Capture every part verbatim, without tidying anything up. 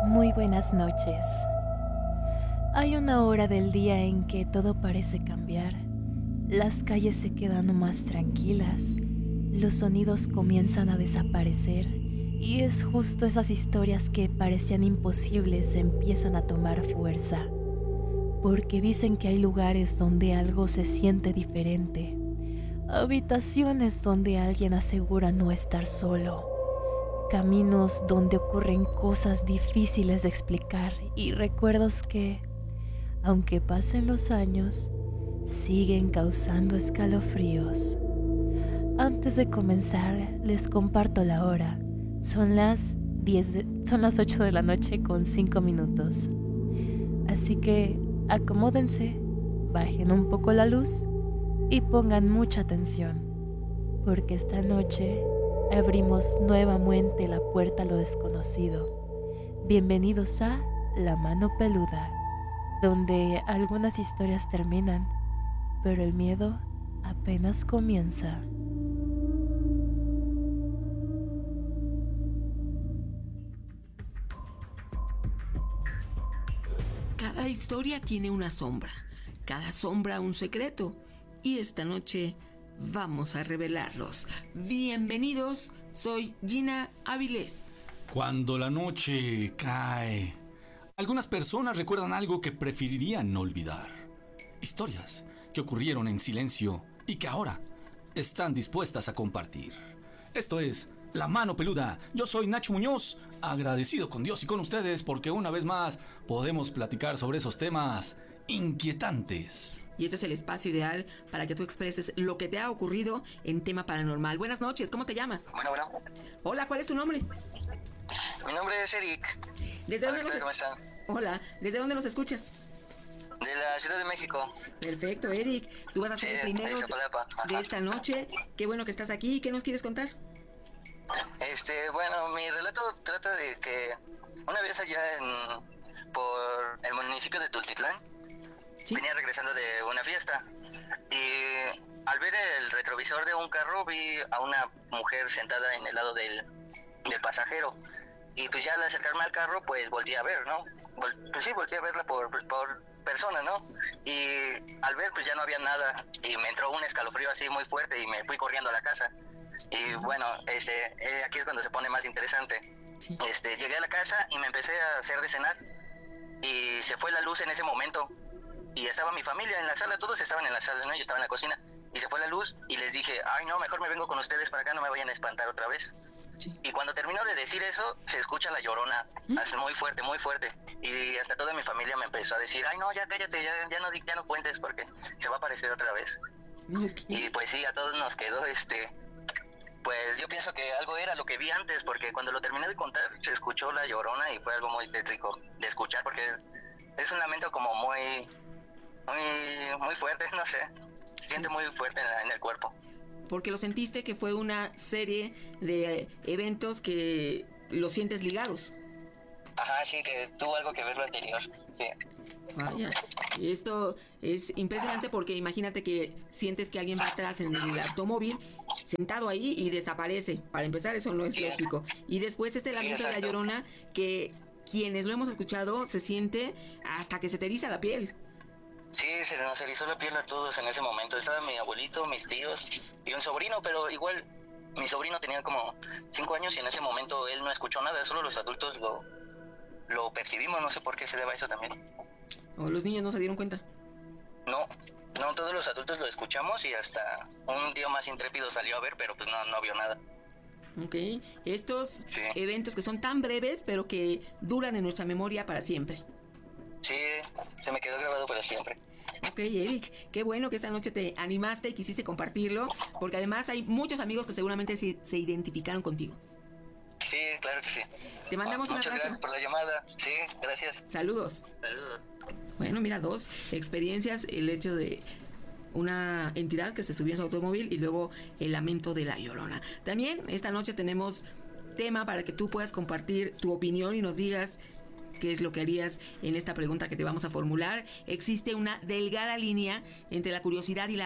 Muy buenas noches. Hay una hora del día en que todo parece cambiar. Las calles se quedan más tranquilas, los sonidos comienzan a desaparecer y es justo esas historias que parecían imposibles empiezan a tomar fuerza. Porque dicen que hay lugares donde algo se siente diferente, habitaciones donde alguien asegura no estar solo, caminos donde ocurren cosas difíciles de explicar y recuerdos que, aunque pasen los años, siguen causando escalofríos. Antes de comenzar, les comparto la hora. Son las diez de- son las ocho de la noche con cinco minutos. Así que acomódense, bajen un poco la luz y pongan mucha atención, porque esta noche abrimos nuevamente la puerta a lo desconocido. Bienvenidos a La Mano Peluda, donde algunas historias terminan, pero el miedo apenas comienza. Cada historia tiene una sombra, cada sombra un secreto, y esta noche vamos a revelarlos. Bienvenidos, soy Gina Avilés. Cuando la noche cae, algunas personas recuerdan algo que preferirían no olvidar. Historias que ocurrieron en silencio y que ahora están dispuestas a compartir. Esto es La Mano Peluda. Yo soy Nacho Muñoz, agradecido con Dios y con ustedes porque una vez más podemos platicar sobre esos temas inquietantes. Y este es el espacio ideal para que tú expreses lo que te ha ocurrido en tema paranormal. Buenas noches, ¿cómo te llamas? Bueno, bueno. Hola, ¿cuál es tu nombre? Mi nombre es Eric. ¿Desde Hola, dónde nos ¿qué tal? ¿Cómo es- están? Hola, ¿desde dónde nos escuchas? De la Ciudad de México. Perfecto, Eric. Tú vas a ser Sí, el primero de Iztapalapa. de Ajá. esta noche. Qué bueno que estás aquí. ¿Qué nos quieres contar? Este, bueno, mi relato trata de que una vez allá en por el municipio de Tultitlán, ¿Sí? venía regresando de una fiesta y al ver el retrovisor de un carro vi a una mujer sentada en el lado del, del pasajero. Y pues ya al acercarme al carro, pues volteé a ver, ¿no? Vol- pues sí, volteé a verla por, por persona, ¿no? Y al ver, pues ya no había nada. Y me entró un escalofrío así muy fuerte y me fui corriendo a la casa. Y bueno, este, eh, aquí es cuando se pone más interesante. Sí. Este, llegué a la casa y me empecé a hacer de cenar. Y se fue la luz en ese momento. Y estaba mi familia en la sala, todos estaban en la sala, ¿no? Yo estaba en la cocina. Y se fue la luz y les dije, ay no, mejor me vengo con ustedes para acá, no me vayan a espantar otra vez. Sí. Y cuando terminó de decir eso, se escucha la llorona, ¿Mm? así muy fuerte, muy fuerte. Y hasta toda mi familia me empezó a decir, ay no, ya cállate, ya, ya, no, di- ya no cuentes porque se va a aparecer otra vez. Ok. Y pues sí, a todos nos quedó este... Pues yo pienso que algo era lo que vi antes, porque cuando lo terminé de contar, se escuchó la llorona y fue algo muy tétrico de escuchar, porque es, es un lamento como muy, muy, muy fuerte, no sé. Se siente muy fuerte en, la- en el cuerpo. Porque lo sentiste que fue una serie de eventos que los sientes ligados. Ajá, sí, que tuvo algo que ver lo anterior, sí. Vaya, y esto es impresionante porque imagínate que sientes que alguien va atrás en el automóvil, sentado ahí y desaparece. Para empezar, eso no es Sí. lógico. Y después este Sí, lamento de la exacto. llorona que quienes lo hemos escuchado se siente hasta que se te eriza la piel. Sí, se nos erizó la piel a todos en ese momento. Estaba mi abuelito, mis tíos y un sobrino, pero igual mi sobrino tenía como cinco años y en ese momento él no escuchó nada, solo los adultos lo, lo percibimos, no sé por qué se deba eso también. O los niños no se dieron cuenta. No, no, todos los adultos lo escuchamos y hasta un tío más intrépido salió a ver, pero pues no, no vio nada. Ok, estos Sí. eventos que son tan breves pero que duran en nuestra memoria para siempre. Sí, se me quedó grabado para siempre. Ok, Eric, qué bueno que esta noche te animaste y quisiste compartirlo, porque además hay muchos amigos que seguramente se, se identificaron contigo. Sí, claro que sí. Te mandamos un Muchas abrazo. gracias por la llamada. Sí, gracias. Saludos. Saludos. Bueno, mira, dos experiencias, el hecho de una entidad que se subió en su automóvil y luego el lamento de la llorona. También esta noche tenemos tema para que tú puedas compartir tu opinión y nos digas qué es lo que harías en esta pregunta que te vamos a formular. Existe una delgada línea entre la curiosidad y la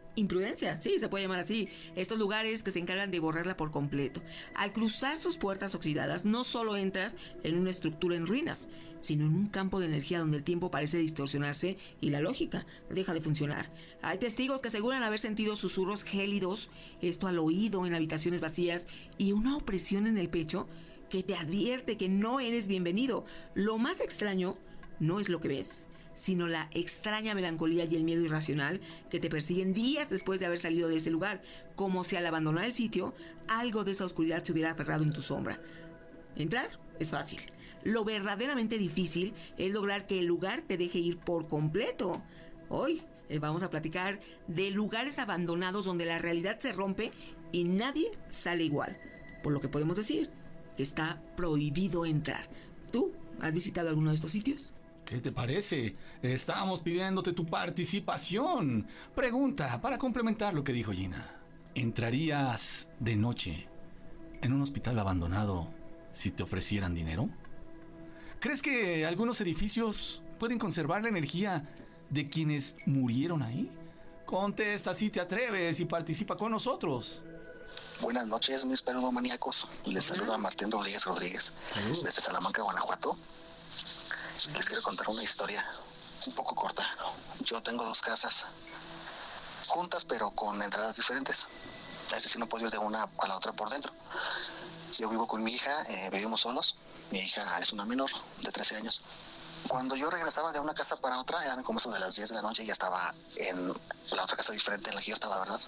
imprudencia, sí, se puede llamar así. Estos lugares que se encargan de borrarla por completo. Al cruzar sus puertas oxidadas, no solo entras en una estructura en ruinas, sino en un campo de energía donde el tiempo parece distorsionarse y la lógica deja de funcionar. Hay testigos que aseguran haber sentido susurros gélidos, esto al oído en habitaciones vacías, y una opresión en el pecho que te advierte que no eres bienvenido. Lo más extraño no es lo que ves, sino la extraña melancolía y el miedo irracional que te persiguen días después de haber salido de ese lugar, como si al abandonar el sitio, algo de esa oscuridad se hubiera aferrado en tu sombra. Entrar es fácil. Lo verdaderamente difícil es lograr que el lugar te deje ir por completo. Hoy eh, vamos a platicar de lugares abandonados donde la realidad se rompe y nadie sale igual. Por lo que podemos decir que está prohibido entrar. ¿Tú has visitado alguno de estos sitios? ¿Qué te parece? Estábamos pidiéndote tu participación. Pregunta, para complementar lo que dijo Gina. ¿Entrarías de noche en un hospital abandonado si te ofrecieran dinero? ¿Crees que algunos edificios pueden conservar la energía de quienes murieron ahí? Contesta si te atreves y participa con nosotros. Buenas noches, mis peludomaníacos. Les saluda Martín Rodríguez Rodríguez, Salud. desde Salamanca, Guanajuato. Les quiero contar una historia un poco corta. Yo tengo dos casas juntas, pero con entradas diferentes. Es decir, no puedo ir de una a la otra por dentro. Yo vivo con mi hija, eh, vivimos solos. Mi hija es una menor de trece años. Cuando yo regresaba de una casa para otra, eran como eso de las diez de la noche y ya estaba en la otra casa diferente en la que yo estaba, ¿verdad?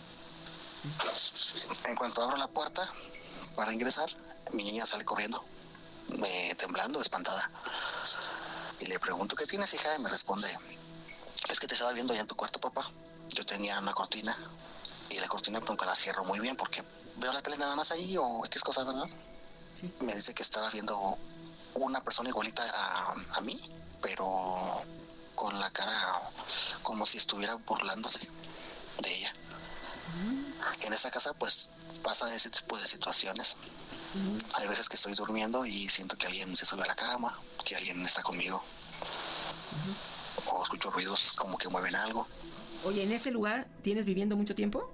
En cuanto abro la puerta para ingresar, mi niña sale corriendo, me, temblando, espantada. Y le pregunto, ¿qué tienes, hija? Y me responde, es que te estaba viendo ya en tu cuarto, papá. Yo tenía una cortina y la cortina nunca la cierro muy bien porque veo la tele nada más ahí o X cosa, ¿verdad? Sí. Me dice que estaba viendo una persona igualita a, a mí, pero con la cara como si estuviera burlándose de ella. Mm. En esa casa pues pasa ese tipo de situaciones. Mm. Hay veces que estoy durmiendo y siento que alguien se sube a la cama, que alguien está conmigo. Mm. O escucho ruidos como que mueven algo. Oye, ¿en ese lugar tienes viviendo mucho tiempo?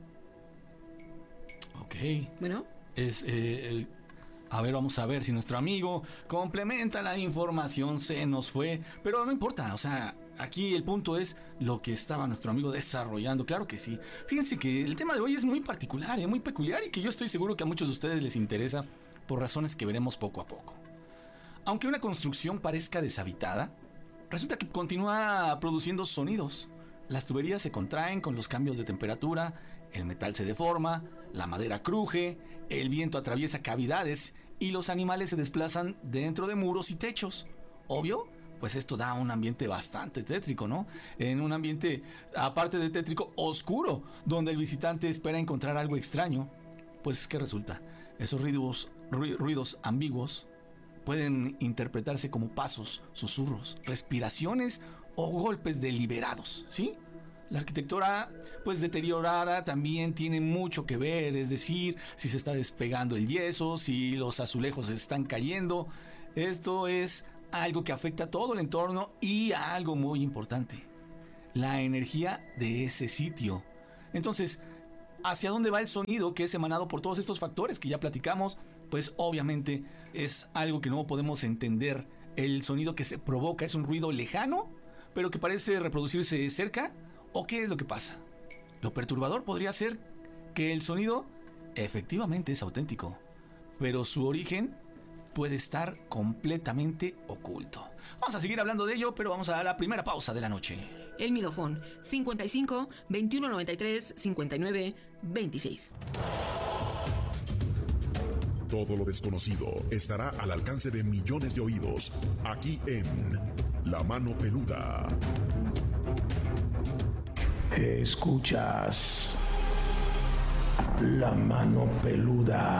Ok. Bueno. Es... Eh, A ver, vamos a ver si nuestro amigo complementa la información, se nos fue. Pero no importa, o sea, aquí el punto es lo que estaba nuestro amigo desarrollando. Claro que sí. Fíjense que el tema de hoy es muy particular, ¿eh? muy peculiar y que yo estoy seguro que a muchos de ustedes les interesa por razones que veremos poco a poco. Aunque una construcción parezca deshabitada, resulta que continúa produciendo sonidos. Las tuberías se contraen con los cambios de temperatura, el metal se deforma, la madera cruje, el viento atraviesa cavidades y los animales se desplazan dentro de muros y techos. Obvio, pues esto da un ambiente bastante tétrico, ¿no? En un ambiente, aparte de tétrico, oscuro, donde el visitante espera encontrar algo extraño. Pues, ¿qué resulta? Esos ruidos, ru- ruidos ambiguos pueden interpretarse como pasos, susurros, respiraciones o golpes deliberados, ¿sí? La arquitectura, pues deteriorada, también tiene mucho que ver, es decir, si se está despegando el yeso, si los azulejos se están cayendo. Esto es algo que afecta a todo el entorno y a algo muy importante, la energía de ese sitio. Entonces, ¿hacia dónde va el sonido que es emanado por todos estos factores que ya platicamos? Pues obviamente es algo que no podemos entender. El sonido que se provoca es un ruido lejano, pero que parece reproducirse cerca. ¿O qué es lo que pasa? Lo perturbador podría ser que el sonido efectivamente es auténtico, pero su origen puede estar completamente oculto. Vamos a seguir hablando de ello, pero vamos a la primera pausa de la noche. El Midofón, cincuenta y cinco, veintiuno noventa y tres, cincuenta y nueve, veintiséis. Todo lo desconocido estará al alcance de millones de oídos, aquí en La Mano Peluda. Escuchas La Mano Peluda.